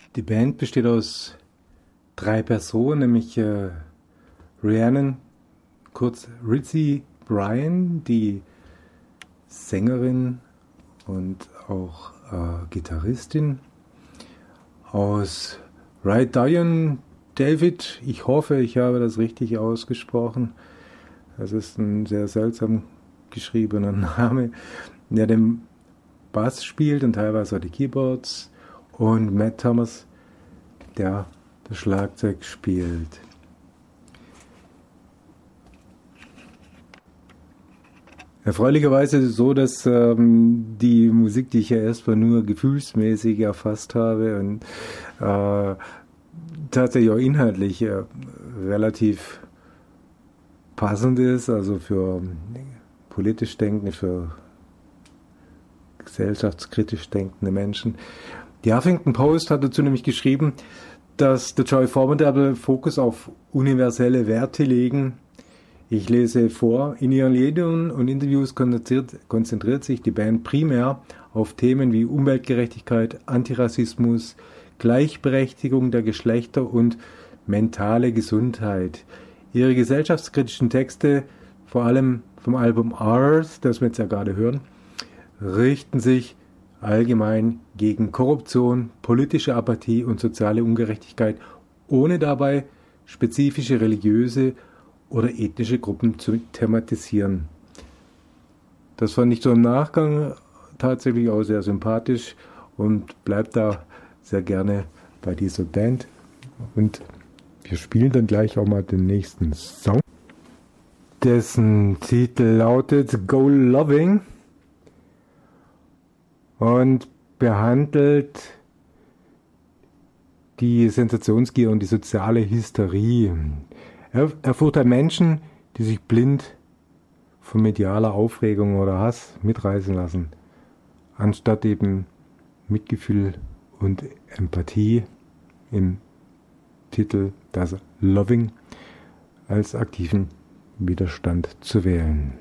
Die Band besteht aus 3 Personen, nämlich Rhiannon, kurz Ritzy Bryan, die Sängerin und auch Gitarristin. Aus Right Dion David, ich hoffe, ich habe das richtig ausgesprochen. Das ist ein sehr seltsam geschriebener Name, der den Bass spielt und teilweise auch die Keyboards. Und Matt Thomas, der das Schlagzeug spielt. Erfreulicherweise ist es so, dass die Musik, die ich ja erstmal nur gefühlsmäßig erfasst habe und tatsächlich auch inhaltlich relativ passend ist, also für politisch denkende, für gesellschaftskritisch denkende Menschen. Die Huffington Post hat dazu nämlich geschrieben, dass The Joy Formidable Fokus auf universelle Werte legen. Ich lese vor, in ihren Liedern und Interviews konzentriert sich die Band primär auf Themen wie Umweltgerechtigkeit, Antirassismus, Gleichberechtigung der Geschlechter und mentale Gesundheit. Ihre gesellschaftskritischen Texte, vor allem vom Album Ours, das wir jetzt ja gerade hören, richten sich allgemein gegen Korruption, politische Apathie und soziale Ungerechtigkeit, ohne dabei spezifische religiöse oder ethnische Gruppen zu thematisieren. Das fand ich so im Nachgang tatsächlich auch sehr sympathisch und bleibt da sehr gerne bei dieser Band. Und wir spielen dann gleich auch mal den nächsten Song, dessen Titel lautet Go Loving und behandelt die Sensationsgier und die soziale Hysterie. Er verurteilt Menschen, die sich blind von medialer Aufregung oder Hass mitreißen lassen, anstatt eben Mitgefühl und Empathie im Titel das Loving als aktiven Widerstand zu wählen.